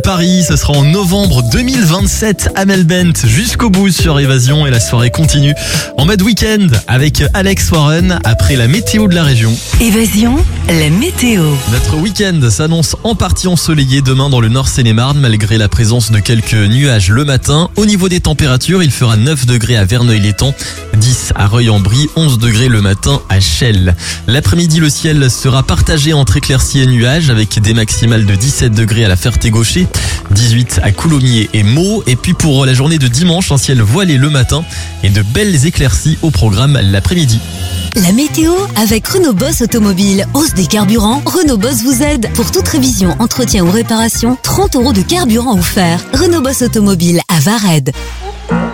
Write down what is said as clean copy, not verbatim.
Paris, ce sera en novembre 2027 à Melbent jusqu'au bout sur Évasion et la soirée continue en mode week-end avec Alex Warren après la météo de la région. Évasion, la météo. Notre week-end s'annonce en partie ensoleillé demain dans le Nord Seine-et-Marne malgré la présence de quelques nuages le matin. Au niveau des températures, il fera 9 degrés à Verneuil-l'Étang, 10 à Reuil-en-Brie, 11 degrés le matin à Chelles. L'après-midi, le ciel sera partagé entre éclaircies et nuages avec des maximales de 17 degrés à la Ferté-Gaucher, 18 à Coulommiers et Meaux. Et puis pour la journée de dimanche, un ciel voilé le matin et de belles éclaircies au programme l'après-midi. La météo avec Renault Boss Automobile. Hausse des carburants, Renault Boss vous aide. Pour toute révision, entretien ou réparation, 30 € de carburant offert. Renault Boss Automobile à Vared.